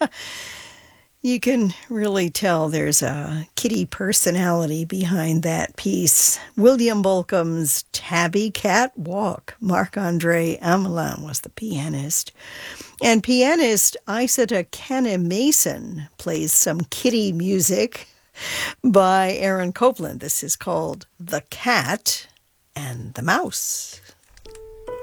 You can really tell there's a kitty personality behind that piece. William Bolcom's Tabby Cat Walk. Marc-Andre Amelin was the pianist. And pianist Isata Cannon-Mason plays some kitty music by Aaron Copland. This is called The Cat and the Mouse.